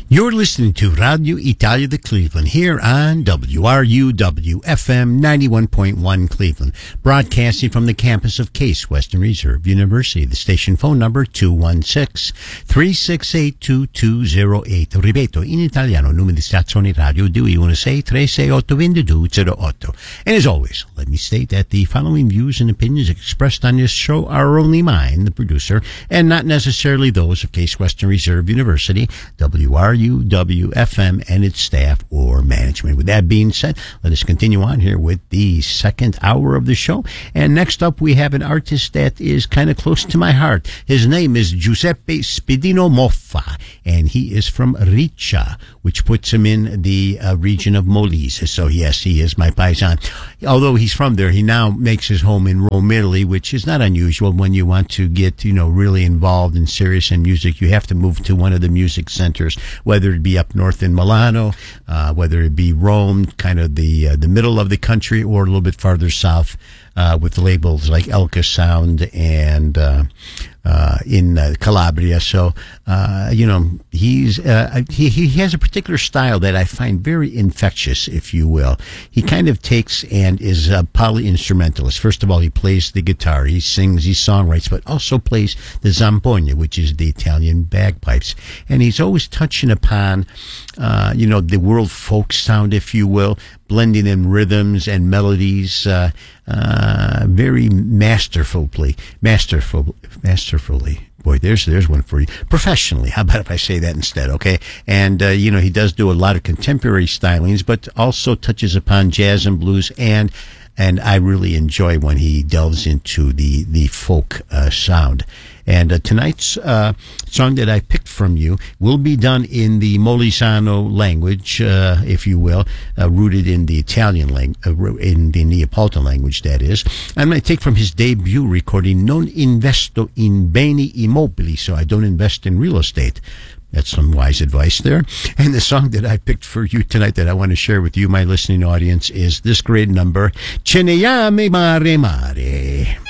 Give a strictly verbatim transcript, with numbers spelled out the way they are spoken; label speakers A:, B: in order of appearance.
A: You're listening to Radio Italia de Cleveland here on W R U W F M ninety-one point one Cleveland, broadcasting from the campus of Case Western Reserve University. The station phone number two one six, three six eight, two two zero eight. Ripeto, in italiano, numero di stazione radio due uno sei tre sei otto due due zero otto. And as always, let me state that the following views and opinions expressed on this show are only mine, the producer, and not necessarily those of Case Western Reserve University, W R U W F M, and its staff or management. With that being said, let us continue on here with the second hour of the show. And next up, we have an artist that is kind of close to my heart. His name is Giuseppe Spidino Moffa, and he is from Riccia, which puts him in the uh, region of Molise. So yes, he is my paisan. Although he's from there, he now makes his home in Rome, Italy, which is not unusual when you want to get, you know, really involved and serious in music. You have to move to one of the music centers, whether it be up north in Milano, uh, whether it be Rome, kind of the uh, the middle of the country, or a little bit farther south uh, with labels like Elka Sound and uh, uh, in uh, Calabria. So, uh, you know, he's uh, he, he has a particular style that I find very infectious, if you will. He kind of takes and is a poly-instrumentalist. First of all, he plays the guitar, he sings, he songwrites, but also plays the zampogne, which is the Italian bagpipes. And he's always touching upon, uh, you know, the world folk sound, if you will, blending in rhythms and melodies uh, uh, very masterfully, masterful, masterfully. Boy, there's there's one for you. Professionally, how about if I say that instead, okay? And, uh, you know, he does do a lot of contemporary stylings, but also touches upon jazz and blues, and and I really enjoy when he delves into the, the folk uh, sound. And uh, tonight's uh, song that I picked from you will be done in the Molisano language, uh, if you will, uh, rooted in the Italian language, uh, in the Neapolitan language, that is. I'm going to take from his debut recording, Non investo in beni immobili, so I don't invest in real estate. That's some wise advice there. And the song that I picked for you tonight that I want to share with you, my listening audience, is this great number, Ce ne llame mare mare.